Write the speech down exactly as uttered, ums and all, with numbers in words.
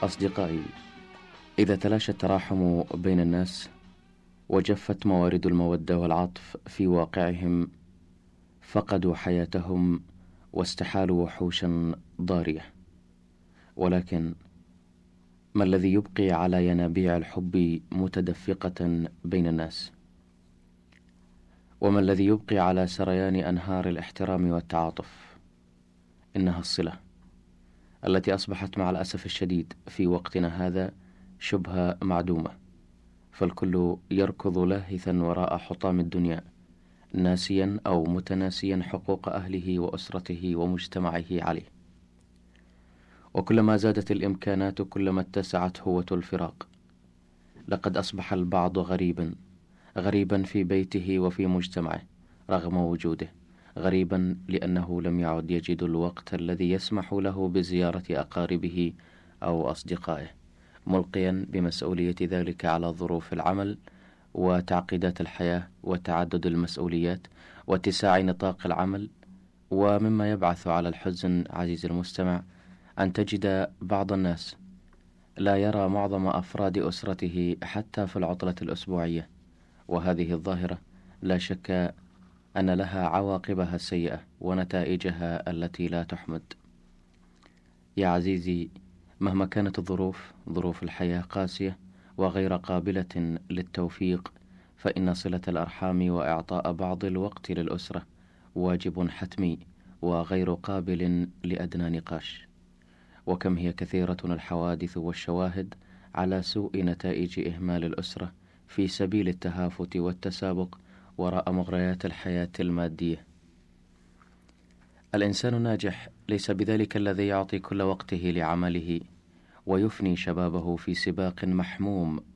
أصدقائي، إذا تلاشى التراحم بين الناس وجفت موارد المودة والعطف في واقعهم، فقدوا حياتهم واستحالوا وحوشا ضارية. ولكن ما الذي يبقي على ينابيع الحب متدفقة بين الناس؟ وما الذي يبقي على سريان أنهار الاحترام والتعاطف؟ إنها الصلة، التي أصبحت مع الأسف الشديد في وقتنا هذا شبه معدومة، فالكل يركض لاهثا وراء حطام الدنيا، ناسيا أو متناسيا حقوق أهله وأسرته ومجتمعه عليه. وكلما زادت الإمكانات كلما اتسعت هوة الفراق. لقد أصبح البعض غريبا، غريبا في بيته وفي مجتمعه رغم وجوده، غريبا لأنه لم يعد يجد الوقت الذي يسمح له بزيارة أقاربه أو أصدقائه، ملقيا بمسؤولية ذلك على ظروف العمل وتعقيدات الحياة وتعدد المسؤوليات واتساع نطاق العمل. ومما يبعث على الحزن عزيزي المستمع أن تجد بعض الناس لا يرى معظم أفراد أسرته حتى في العطلة الأسبوعية، وهذه الظاهرة لا شك أن لها عواقبها السيئة ونتائجها التي لا تحمد. يا عزيزي، مهما كانت الظروف، ظروف الحياة قاسية وغير قابلة للتوفيق، فإن صلة الأرحام وإعطاء بعض الوقت للأسرة واجب حتمي وغير قابل لأدنى نقاش. وكم هي كثيرة الحوادث والشواهد على سوء نتائج إهمال الأسرة في سبيل التهافت والتسابق وراء مغريات الحياة المادية. الإنسان الناجح ليس بذلك الذي يعطي كل وقته لعمله ويفني شبابه في سباق محموم